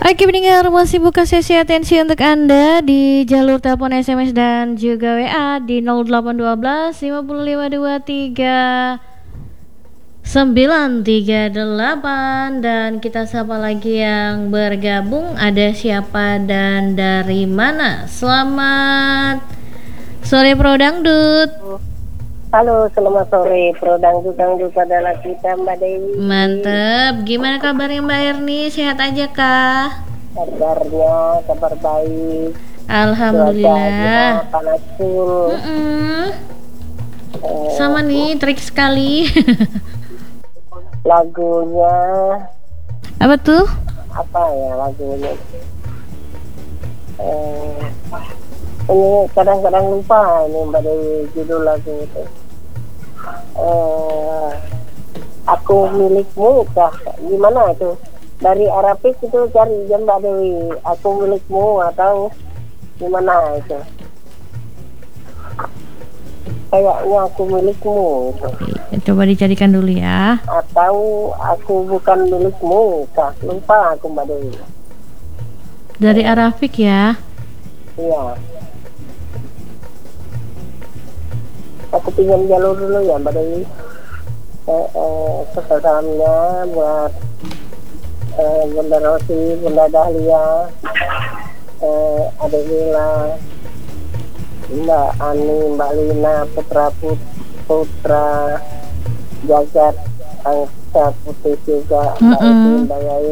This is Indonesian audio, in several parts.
Oke pendengar, masih buka sesi atensi untuk Anda di jalur telepon SMS dan juga WA di 0812 5523 938. Dan kita sapa lagi yang bergabung, ada siapa dan dari mana. Selamat sore Pro Dangdut. Halo, selamat sore Pro Dangdut adalah kita Mbak Dewi. Mantep, gimana kabarnya Mbak Erni? Sehat aja kah? Kabarnya, kabar baik. Alhamdulillah. Panas full. Sama nih, trik sekali. Lagunya Apa tuh? apa ya lagunya? Ini kadang-kadang lupa ini Mbak Dewi judul lagu itu. Aku milikmu kah? Gimana itu? Dari Arabik itu cari Mbak Dewi. Aku milikmu atau gimana itu? Kayaknya aku milikmu itu. Coba dicarikan dulu ya. Atau aku bukan milikmu kah? Lupa aku Mbak Dewi. Dari Arafik ya. Iya. Aku pinjam jalur dulu ya Mbak Dewi. Salamnya buat Bunda Rosi, Bunda Dahlia, Adek Mila, Mbak Ani, Mbak Lina, Putra Jagat, Angsa Putih juga, Mbak Eti, Mbak Yai,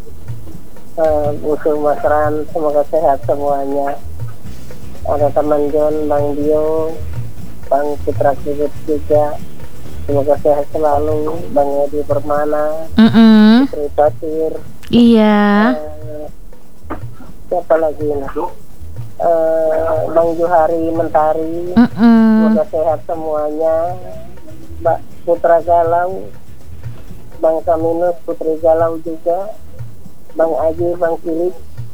Busu Masran, semoga sehat semuanya. Ada teman John, Bang Dio, Bang Putra Kibut juga, semoga sehat selalu. Bang Edi Permana, Putri Pasir, Iya. siapa lagi nih? Bang Johari Mentari, semoga sehat semuanya. Mbak Putra Galau, Bang Kaminus, Putri Galau juga, Bang Aji, Bang Philip,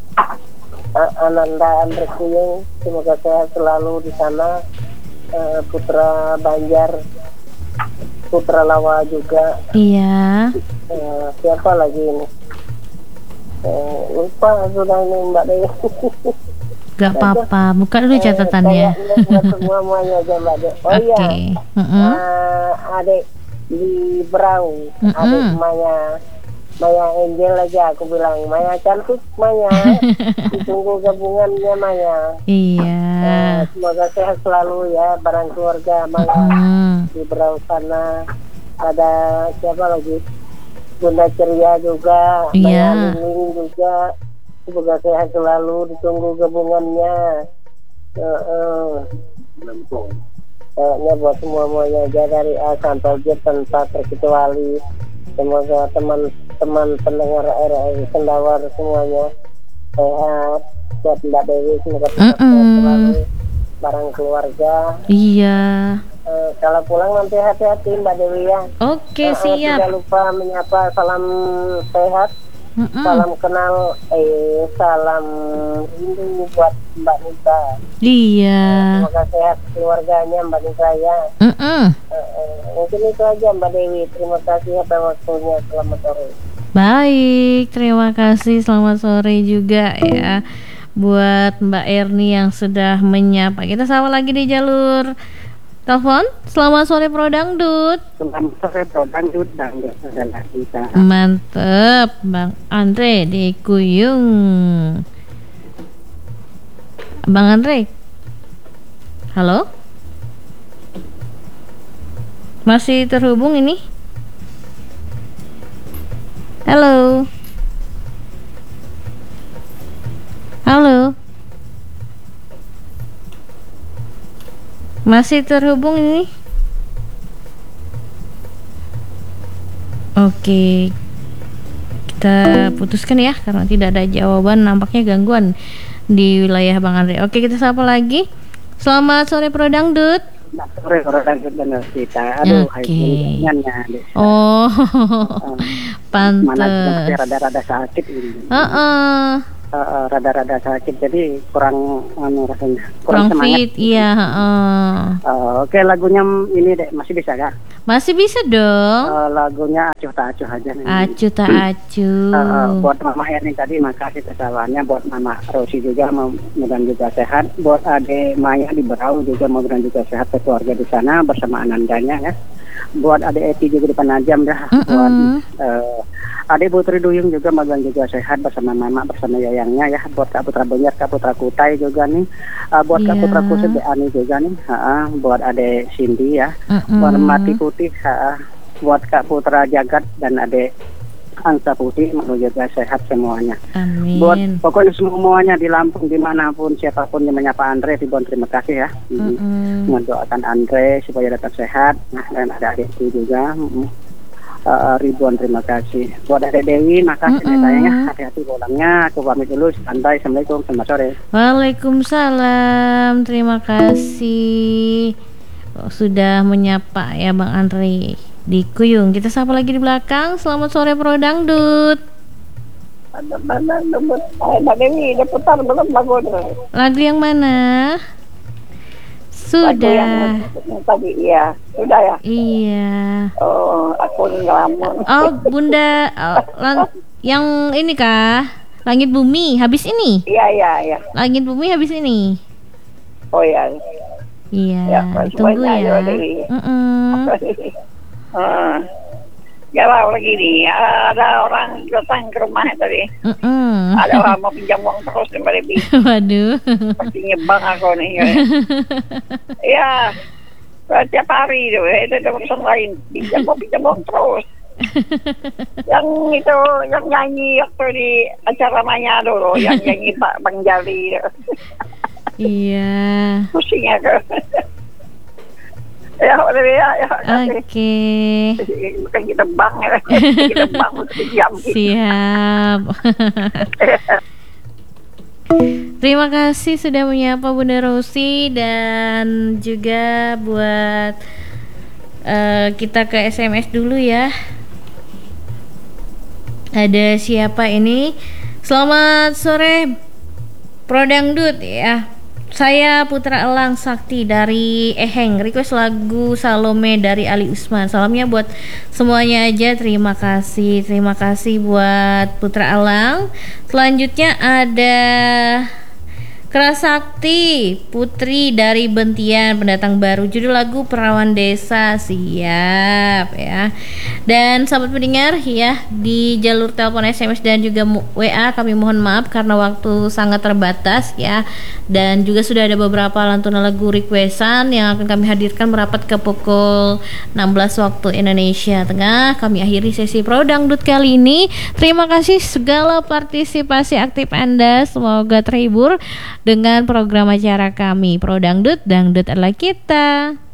Ananda Andre Kuyung, semoga sehat selalu di sana. Putra Banjar, Putra Lawa juga. Iya. Siapa lagi ini? Lupa sudah ini Mbak Dewi. Gak apa-apa, buka dulu catatannya. Semuanya aja Mbak Dewi. Oh Oke. iya, adik di Berau, adik Maya Angel aja aku bilang. Maya cantik Maya. Ditunggu gabungannya Maya. Iya. Semoga sehat selalu ya barang keluarga Maya di Berau sana. Ada siapa lagi? Bunda Ceria juga, Iya. Maya Liling juga. Semoga sehat selalu, ditunggu gabungannya. Kayaknya buat semuanya aja dari A sampai Z tanpa terkecuali. Semoga teman-teman pendengar RRI Sendawar semuanya sehat. Buat Mbak Dewi semoga sehat selalu, barang keluarga. Iya. Kalau pulang nanti hati-hati Mbak Dewi ya. Oke, siap. Tidak lupa menyapa salam sehat. Salam kenal, salam rindu buat Mbak Nita. Iya. Semoga sehat keluarganya Mbak Nita ya. Mungkin itu aja Mbak Dewi. Terima kasih atas waktunya. Selamat sore. Baik, terima kasih. Selamat sore juga ya buat Mbak Erni yang sudah menyapa. Kita sama lagi di jalur telepon. Selamat sore Pro Dangdut. Selamat sore Pro Dangdut adalah kita. Mantep, Bang Andre di Kuyung. Bang Andre, halo? Masih terhubung ini? Halo? Halo? Masih terhubung ini? Oke, kita putuskan ya karena tidak ada jawaban, nampaknya gangguan di wilayah Bang Andre. Oke, kita sapa lagi. Selamat sore Pro Dangdut. Sore Pro Dangdut dan kita. Aduh, Oke. hai. Oh, pantes. Mana rada-rada sakit ini. rada-rada sakit, jadi kurang rasanya kurang semangat. fit, iya. Oke, lagunya ini deh, masih bisa kak? Masih bisa dong. Lagunya acuh tak acuh aja nih. Acuh tak acuh. Buat Mama Erni tadi makasih kesalahannya, buat Mama Rosi juga mudah-mudahan juga sehat, buat Ade Maya di Berau juga mudah-mudahan juga sehat, ke keluarga di sana bersama anandanya ya, buat Ade Eti juga di Penajam dah, buat Ade Putri Duyung juga mudah-mudahan juga sehat bersama Mama bersama yayangnya ya, buat Kak Putra Banjar, Kak Putra Kutai juga nih, buat Kak Putra Kusut Ani juga nih, buat Ade Cindy ya, buat Mati Putih, buat Kak Putra Jagat dan Ade Angsa Putih, menuju sehat semuanya. Amin. Buat pokoknya semuanya di Lampung dimanapun siapapun yang menyapa Andre, Ribon terima kasih ya. Mendoakan Andre supaya tetap sehat. Nah, dan ada adik juga. Ribuan terima kasih. Buat Adek Dewi, makasih sayangnya, hati-hati pulangnya. Aku pamit dulu, santai. Assalamualaikum, selamat sore. Waalaikumsalam, terima kasih sudah menyapa ya Bang Andre di Kuyung. Kita sapa lagi di belakang. Selamat sore Pro Dangdut. Mbak Dewi, udah putar belum lagu yang mana? Sudah. Tadi iya, sudah ya. Iya. Oh, aku ngelamun. Oh, Bunda, yang ini kah? Langit Bumi habis ini? Iya. Langit Bumi habis ini. Oh ya. Iya. Ya, tunggu ya. Galau lagi nih, ada orang datang ke rumah tadi. Ada orang mau pinjam uang terus nih Mbak Dewi. Waduh. Pasti nyebang aku nih. Ya, tiap hari itu ada urusan lain. Pinjam uang terus. Yang itu, yang nyanyi waktu di acara Maya dulu, yang nyanyi Pak Bang Jali. Iya. Pusing aku. Ya, Oke. Bukan kita bang jam. Siap. Terima kasih sudah menyapa Bunda Rosi, dan juga buat kita ke SMS dulu ya. Ada siapa ini? Selamat sore Pro Dangdut ya. Saya Putra Elang Sakti dari Eheng, request lagu Salome dari Ali Usman. Salamnya buat semuanya aja. Terima kasih buat Putra Elang. Selanjutnya ada Kerasakti Putri dari Bentian, pendatang baru, judul lagu Perawan Desa. Siap ya. Dan sahabat pendengar ya, di jalur telepon, SMS dan juga WA kami mohon maaf karena waktu sangat terbatas ya. Dan juga sudah ada beberapa lantunan lagu requestan yang akan kami hadirkan merapat ke pukul 16 waktu Indonesia Tengah. Kami akhiri sesi Pro Dangdut kali ini. Terima kasih segala partisipasi aktif Anda. Semoga terhibur dengan program acara kami Pro Dangdut. Dangdut adalah kita.